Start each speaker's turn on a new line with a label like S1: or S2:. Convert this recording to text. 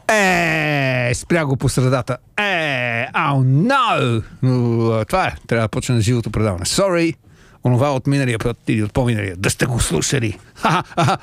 S1: Спря го по средата. No! Това е. Трябва да почне живото предаване. Sorry! Онова от миналия път или от по-миналия. Да сте го слушали.